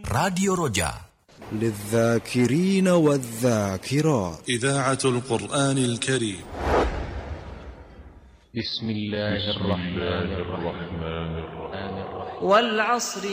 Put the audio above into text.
راديو رجاء للذاكرين والذاكرات. إذاعة القرآن الكريم. بسم الله الرحمن الرحيم. والعصر